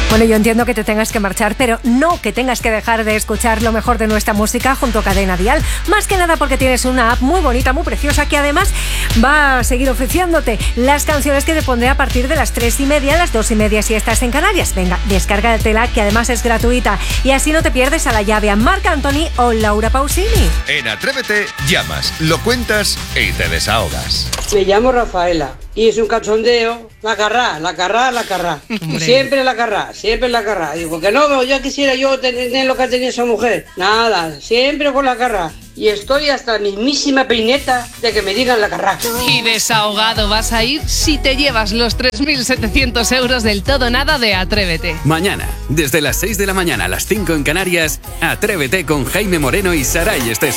Bueno, yo entiendo que te tengas que marchar, pero no que tengas que dejar de escuchar lo mejor de nuestra música junto a Cadena Dial. Más que nada porque tienes una app muy bonita, muy preciosa, que además va a seguir ofreciéndote las canciones que te pondré a partir de las 3:30, las 2:30 si estás en Canarias. Venga, descárgatela, que además es gratuita. Y así no te pierdes a la llave a Marc Anthony o Laura Pausini. En Atrévete, llamas, lo cuentas y te desahogas. Me llamo Rafaela y es un cachondeo. La carrá. Siempre la carrá. Digo que no, ya quisiera yo tener lo que ha tenido esa mujer. Nada, siempre con la carrá. Y estoy hasta la mismísima peineta de que me digan la carrá. Y desahogado vas a ir si te llevas los 3.700 euros del todo nada de Atrévete. Mañana, desde las 6 de la mañana a las 5 en Canarias, Atrévete con Jaime Moreno y Saray Esteso.